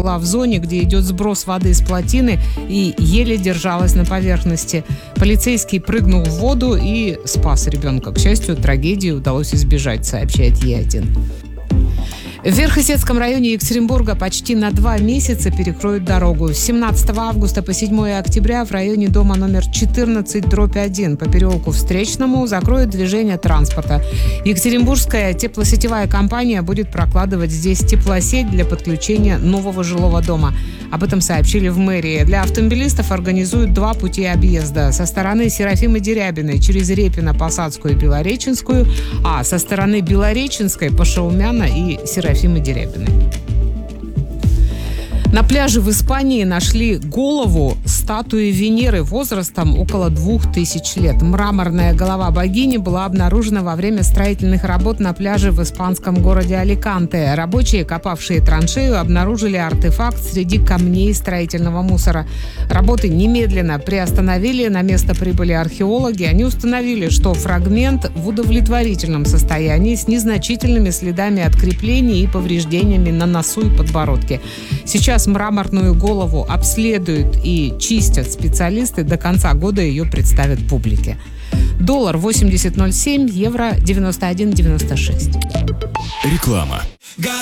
была в зоне, где идет сброс воды с плотины, и еле держалась на поверхности. Полицейский прыгнул в воду и спас ребенка. К счастью, трагедии удалось избежать, сообщает Е1. В Верхесецком районе Екатеринбурга почти на 2 месяца перекроют дорогу. С 17 августа по 7 октября в районе дома номер 14/1 по переулку Встречному закроют движение транспорта. Екатеринбургская теплосетевая компания будет прокладывать здесь теплосеть для подключения нового жилого дома. Об этом сообщили в мэрии. Для автомобилистов организуют 2 пути объезда. Со стороны Серафимы Дерябиной через Репино-Посадскую и Белореченскую, а со стороны Белореченской по Шаумяна и Серафимы Дерябиной. На пляже в Испании нашли голову статуи Венеры возрастом около 2000 лет. Мраморная голова богини была обнаружена во время строительных работ на пляже в испанском городе Аликанте. Рабочие, копавшие траншею, обнаружили артефакт среди камней строительного мусора. Работы немедленно приостановили, на место прибыли археологи. Они установили, что фрагмент в удовлетворительном состоянии с незначительными следами от креплений и повреждениями на носу и подбородке. Сейчас мраморную голову обследуют и чистят специалисты. До конца года ее представят публике. Доллар 80.07, евро 91.96. Реклама.